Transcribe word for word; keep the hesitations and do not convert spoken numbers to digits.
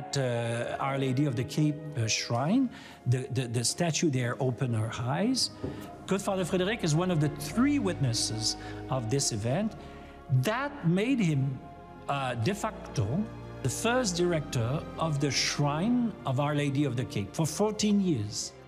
at uh, Our Lady of the Cape uh, Shrine. The, the, the statue there opened her eyes. Good Father Frédéric is one of the three witnesses of this event. That made him uh, de facto the first director of the Shrine of Our Lady of the Cape for fourteen years.